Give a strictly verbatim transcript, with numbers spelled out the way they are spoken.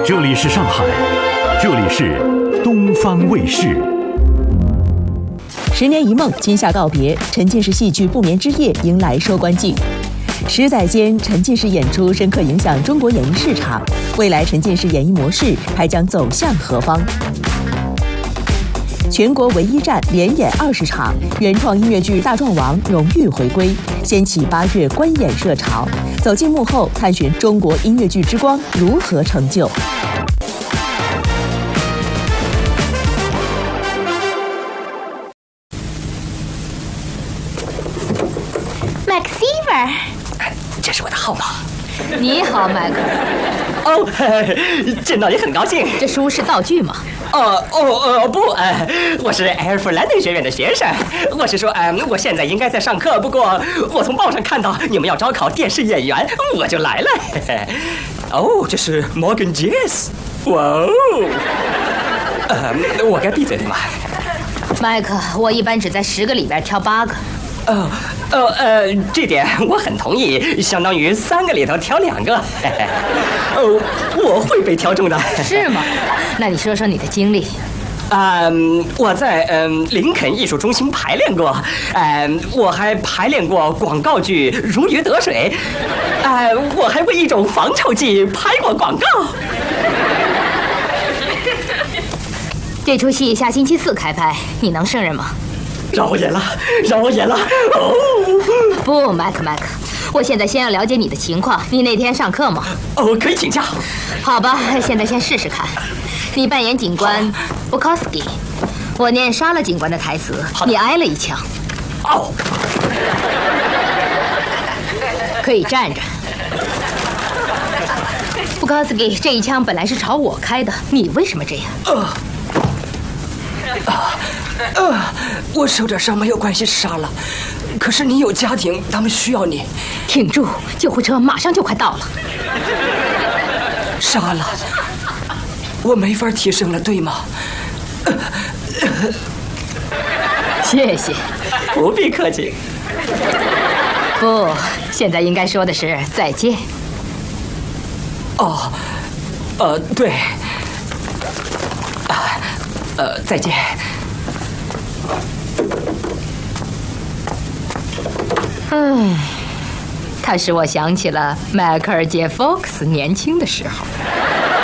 这里是上海，这里是东方卫视。 十年一梦，今夏告别，沉浸式戏剧《不眠之夜》迎来收官季。十载间，沉浸式演出深刻影响中国演艺市场，未来沉浸式演艺模式还将走向何方？全国唯一站连演二十场，原创音乐剧《大壮王》荣誉回归，掀起八月观演热潮。走进幕后，探寻中国音乐剧之光如何成就。 MacSeaver， 这是我的号码。 你好，迈克尔。 哦，嘿见到你很高兴。 这书是道具吗？ 哦哦呃不，呃，我是埃尔弗兰顿学院的学生。我是说，嗯、呃，我现在应该在上课，不过我从报上看到你们要招考电视演员，我就来了。嘿嘿哦，这是 Morgan Jazz。哇哦，呃，我该闭嘴对吗？ 迈克，我一般只在十个里边挑八个。 哦，呃呃，这点我很同意，相当于三个里头挑两个。哦，我会被挑中的。 是吗？那你说说你的经历。 嗯，我在嗯林肯艺术中心排练过，嗯，我还排练过广告剧《如鱼得水》，呃，我还为一种防臭剂拍过广告。 这出戏下星期四开拍，你能胜任吗？ 让我演了，让我演了！哦， 不，麦克麦克，我现在先要了解你的情况。你那天上课吗？ 哦，可以请假。 好吧，现在先试试看。你扮演警官 Bukowski， 我念杀了警官的台词，你挨了一枪。 哦， 可以站着。Bukowski， 这一枪本来是朝我开的，你为什么这样？ 呃啊呃，我受点伤没有关系，杀了。可是你有家庭，他们需要你。 挺住，救护车马上就快到了。 杀了，我没法提升了，对吗？ 谢谢。 不必客气。 不，现在应该说的是再见。 哦，呃，对。啊，呃，再见。 唉，它使我想起了迈克尔·杰·福克斯年轻的时候。